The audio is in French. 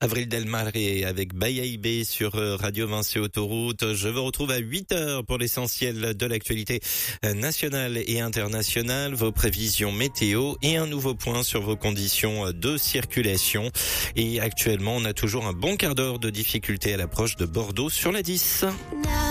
Avril Delmaré avec Bayaïbé sur Radio Vinci Autoroute. Je vous retrouve à 8h pour l'essentiel de l'actualité nationale et internationale, vos prévisions météo et un nouveau point sur vos conditions de circulation. Et actuellement, on a toujours un bon quart d'heure de difficulté à l'approche de Bordeaux sur la 10.